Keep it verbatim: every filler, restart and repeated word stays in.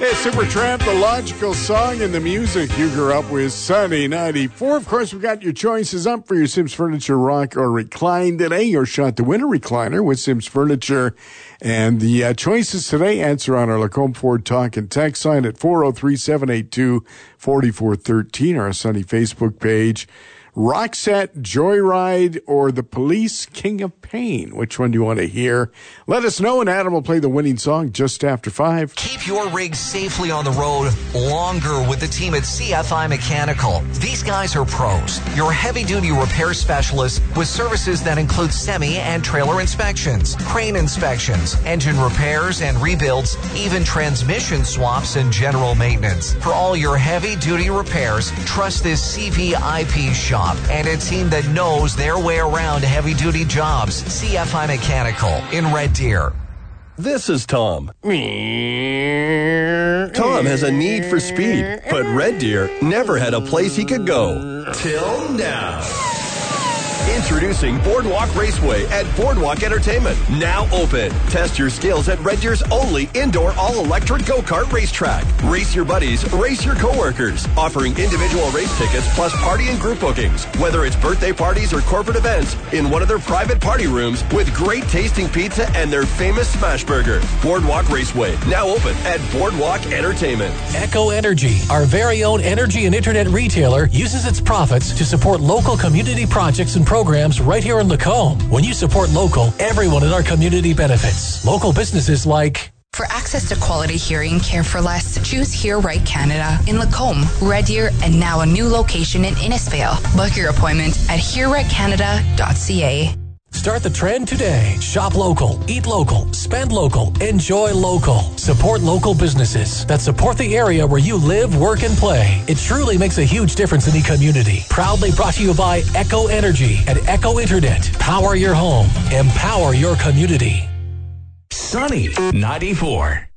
Hey, Supertramp, the logical song and the music you grew up with, Sunny ninety-four. Of course, we've got your choices up for your Sims Furniture Rock or Recline today. Your shot to win a recliner with Sims Furniture. And the uh, choices today answer on our Lacombe Ford Talk and Text line at four oh three, seven eight two, four four one three, our Sunny Facebook page. Roxette, Joyride, or The Police, King of Pain? Which one do you want to hear? Let us know, and Adam will play the winning song just after five. Keep your rig safely on the road longer with the team at C F I Mechanical. These guys are pros. Your heavy-duty repair specialists with services that include semi and trailer inspections, crane inspections, engine repairs and rebuilds, even transmission swaps and general maintenance. For all your heavy-duty repairs, trust this C V I P shop and a team that knows their way around heavy-duty jobs. C F I Mechanical in Red Deer. This is Tom. Tom has a need for speed, but Red Deer never had a place he could go. Till now. Introducing Boardwalk Raceway at Boardwalk Entertainment. Now open. Test your skills at Red Deer's only indoor all-electric go-kart racetrack. Race your buddies, race your coworkers. Offering individual race tickets plus party and group bookings. Whether it's birthday parties or corporate events, in one of their private party rooms with great tasting pizza and their famous smash burger. Boardwalk Raceway. Now open at Boardwalk Entertainment. Echo Energy, our very own energy and internet retailer, uses its profits to support local community projects and programs. programs right here in Lacombe. When you support local, everyone in our community benefits. Local businesses like... For access to quality hearing care for less, choose Hear Right Canada in Lacombe, Red Deer, and now a new location in Innisfail. Book your appointment at hear right canada dot c a. Start the trend today. Shop local, eat local, spend local, enjoy local. Support local businesses that support the area where you live, work, and play. It truly makes a huge difference in the community. Proudly brought to you by Echo Energy and Echo Internet. Power your home. Empower your community. Sunny ninety-four.